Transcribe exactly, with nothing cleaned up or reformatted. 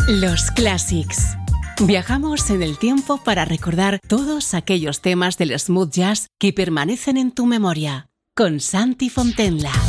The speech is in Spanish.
Los Classics. Viajamos en el tiempo para recordar todos aquellos temas del smooth jazz que permanecen en tu memoria. Con Santi Fontenla.